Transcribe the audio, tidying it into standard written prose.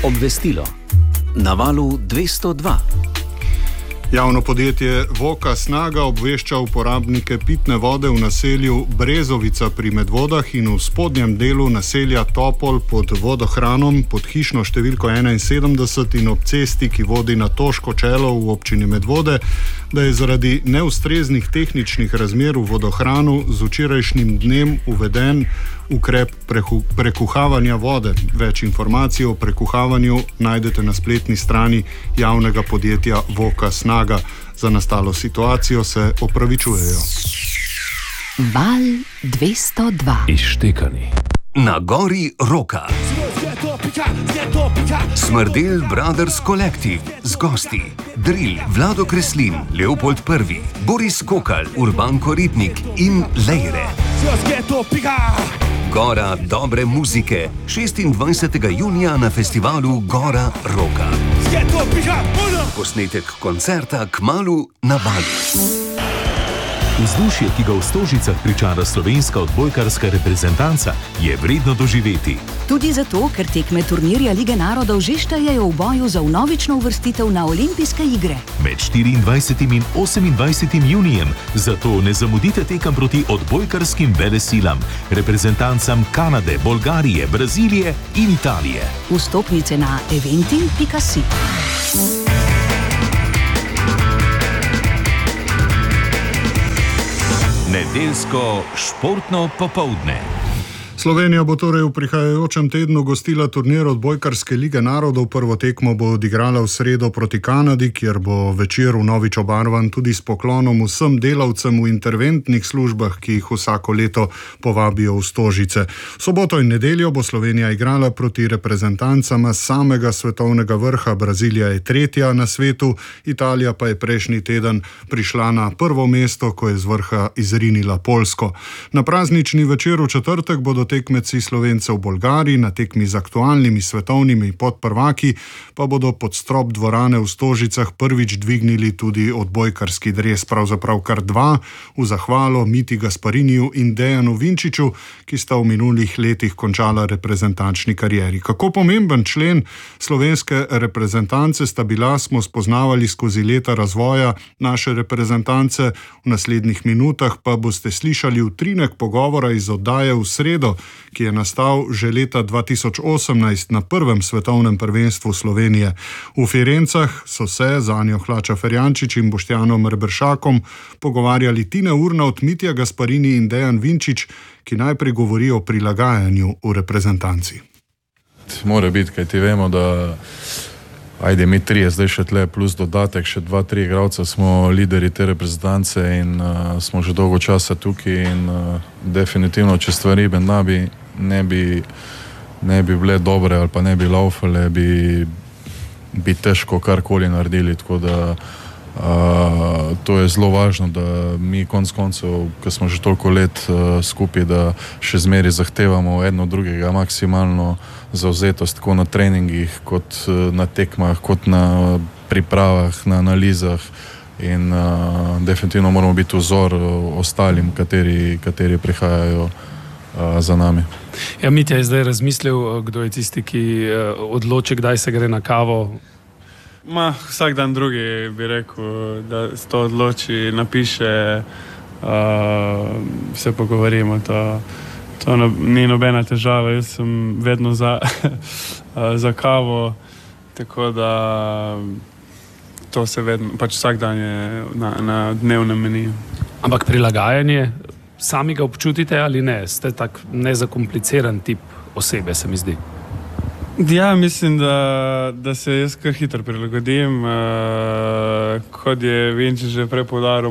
Obvestilo na valu 202. Javno podjetje Voka Snaga obvešča uporabnike pitne vode v naselju Brezovica pri Medvodah in v spodnjem delu naselja Topol pod vodohranom pod hišno številko 71 in ob cesti, ki vodi na Toško čelo v občini Medvode, da je zaradi neustreznih tehničnih razmer v vodohranu z včerajšnjim dnem uveden ukrep prekuhavanja vode. Več informacij o prekuhavanju najdete na spletni strani javnega podjetja Voka Snaga. Za nastalo situacijo se opravičujejo. Val 202. Izštekani. Na gori Roka. Smrdel Brothers Collective z gosti Drill, Vlado Kreslin, Leopold I, Boris Kokal, Urbanko Ribnik in Lejre. Gora dobre muzike 26. junija na festivalu Gora Roka. Posnetek koncerta kmalu na Valu. Vzdušje, ki ga v Stožicah pričara slovenska odbojkarska reprezentanca, je vredno doživeti. Tudi zato, ker tekme turnirja Lige narodov že štejejo v boju za vnovično uvrstitev na olimpijske igre. Med 24. in 28. junijem, zato ne zamudite tekem proti odbojkarskim velesilam, reprezentancam Kanade, Bolgarije, Brazilije in Italije. Vstopnice na eventim.si. Nedeljsko športno popoldne. Slovenija bo torej v prihajajočem tednu gostila turnir odbojkarske lige narodov. Prvo tekmo bo odigrala v sredo proti Kanadi, kjer bo večer vnovič obarvan tudi s poklonom vsem delavcem v interventnih službah, ki jih vsako leto povabijo v Stožice. V soboto in nedeljo bo Slovenija igrala proti reprezentancama samega svetovnega vrha. Brazilija je tretja na svetu, Italija pa je prejšnji teden prišla na prvo mesto, ko je z vrha izrinila Poljsko. Na praznični večer v četrtek bodo tekmeci Slovencev v Bolgariji, na tekmi z aktualnimi svetovnimi podprvaki pa bodo pod strop dvorane v Stožicah prvič dvignili tudi odbojkarski dres, pravzaprav kar dva, v zahvalo Miti Gaspariniju in Dejanu Vinčiču, ki sta v minulih letih končala reprezentančni karieri. Kako pomemben člen slovenske reprezentance sta bila, smo spoznavali skozi leta razvoja naše reprezentance. V naslednjih minutah pa boste slišali utrinek pogovora iz oddaje V sredo, ki je nastal že leta 2018 na prvem svetovnem prvenstvu Slovenije. V Firencah so se z Anjo Hlača-Ferjančič in Boštjanom Reberšakom pogovarjali Tina Urnauth, Mitja Gasparini in Dejan Vinčič, ki najprej govori o prilagajanju v reprezentanci. Mora biti, kaj ti vemo, da ajde, mi trije, zdaj še tle plus dodatek, še 2-3 igralca smo lideri te reprezentance in smo že dolgo časa tukaj in definitivno, če stvari ne bi bile dobre ali pa ne bi laufale, bi težko karkoli naredili, tako da to je zelo važno, da mi konc koncev, ko smo že toliko let skupaj, da še zmeri zahtevamo eno drugega maksimalno zavzetost, tako na treningih, kot na tekmah, kot na pripravah, na analizah in definitivno moramo biti vzor ostalim, kateri prihajajo za nami. Ja, Mitja je zdaj razmislil, kdo je tisti, ki odloči, kdaj se gre na kavo. Vsak dan drugi bi rekel, da se to odloči, napiše, se pogovorimo, to ni nobena težava, jaz sem vedno za kavo, tako da to se vedno, pač vsak dan je na dnevnem meniju. Ampak prilagajanje, sami ga občutite ali ne? Ste tak nezakompliciran tip osebe, se mi zdi. Ja, mislim, da se jaz kar hitro prilagodim, kot je Vinčič že prej poudaril.